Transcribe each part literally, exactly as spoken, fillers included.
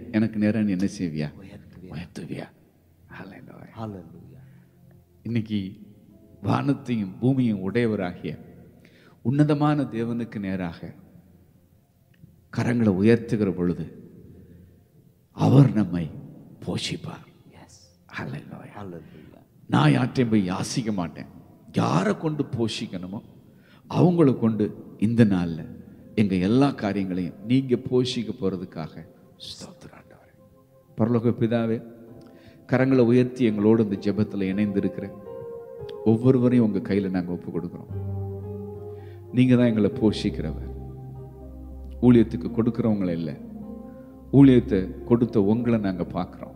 எனக்கு நேரம் நீ என்ன செய்வியா? உயர்த்துவியா? இன்னைக்கு வானத்தையும் பூமியும் உடையவராகிய உன்னதமான தேவனுக்கு நேராக கரங்களை உயர்த்துகிற பொழுது அவர் நம்மை போஷிப்பார். நான் யார்ட்டையும் போய் யாசிக்க மாட்டேன். யாரை கொண்டு போஷிக்கணுமோ அவங்கள கொண்டு இந்த நாளில் எங்க எல்லா காரியங்களையும் நீங்க போஷிக்க போறதுக்காக ஸ்தோத்திராண்டவரே. பரலோக பிதாவே, கரங்களை உயர்த்தி எங்களோடு இந்த ஜெபத்தில் இணைந்திருக்கிற ஒவ்வொருவரையும் உங்க கையில நாங்கள் ஒப்பு கொடுக்கிறோம். நீங்க தான் எங்களை போஷிக்கிறவர். ஊழியத்துக்கு கொடுக்கிறவங்கள இல்லை, ஊழியத்தை கொடுத்த உங்களை நாங்க பார்க்கிறோம்.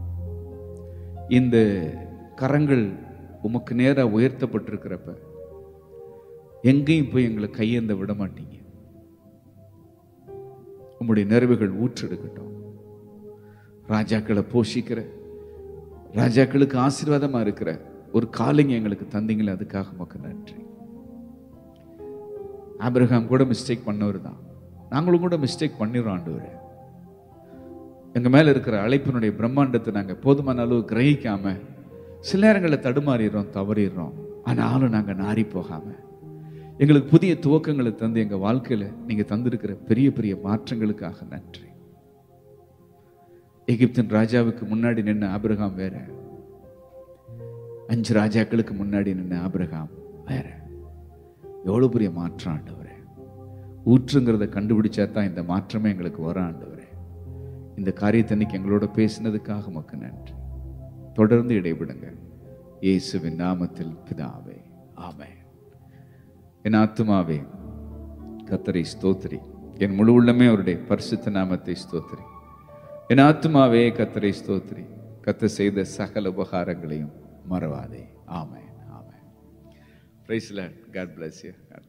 இந்த கரங்கள் உமக்கு நேராக உயர்த்தப்பட்டிருக்கிறப்ப எங்கேயும் போய் எங்களை கையேந்த விட மாட்டீங்க. உம்முடைய நிறைவுகள் ஊற்றெடுக்கட்டும். ராஜாக்களை போஷிக்கிற, ராஜாக்களுக்கு ஆசீர்வாதமா இருக்கிற ஒரு காலிங்க எங்களுக்கு தந்தீங்களே, அதுக்காக உமக்கு நன்றி. ஆபிரகாம் கூட மிஸ்டேக் பண்ணவர் தான், நாங்களும் கூட மிஸ்டேக் பண்ணிடுறோம் ஆண்டவரே. எங்க மேல இருக்கிற அழைப்பினுடைய பிரம்மாண்டத்தை நாங்க போதுமான அளவு கிரகிக்காம சில நேரங்களில் தடுமாறிடுறோம், தவறிடுறோம். ஆனாலும் நாங்க நாரி போகாம எங்களுக்கு புதிய துவக்கங்களை தந்து எங்க வாழ்க்கையில நீங்க தந்திருக்கிற பெரிய பெரிய மாற்றங்களுக்காக நன்றி. எகிப்தின் ராஜாவுக்கு முன்னாடி நின்ன ஆபிரகாம் வேற, அஞ்சு ராஜாக்களுக்கு முன்னாடி நின்ன ஆபிரகாம் வேற. எவ்வளவு பெரிய மாற்றம் ஆண்டவரே. ஊற்றுங்கிறத கண்டுபிடிச்சா தான் இந்த மாற்றமே எங்களுக்கு வர ஆண்டவரே. இந்த காரியத்தை இன்னைக்கு எங்களோட பேசினதுக்காக உமக்கு நன்றி. தொடர்ந்து இடைவிடுங்க. இயேசுவின் நாமத்தில் பிதாவே, ஆமென். என் ஆத்துமாவே கர்த்தரை ஸ்தோத்திரி, என் முழு உள்ளமே அவருடைய பரிசுத்த நாமத்தை ஸ்தோத்திரி. என் ஆத்துமாவே கர்த்தரை ஸ்தோத்திரி, கர்த்தர் செய்த சகல உபகாரங்களையும் மறவாதே. ஆமென், ஆமென். Praise the Lord. God bless you.